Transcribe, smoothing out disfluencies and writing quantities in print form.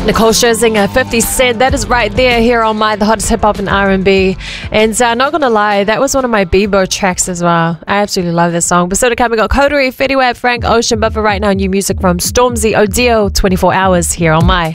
Nicole Scherzinger, 50 Cent. That is right there here on the hottest hip hop and R&B. And not gonna lie, that was one of my Bieber tracks as well. I absolutely love this song. But still to come, we got Coterie, Fetty Wap, Frank Ocean. But for right now, new music from Stormzy, Odeo, 24 Hours here on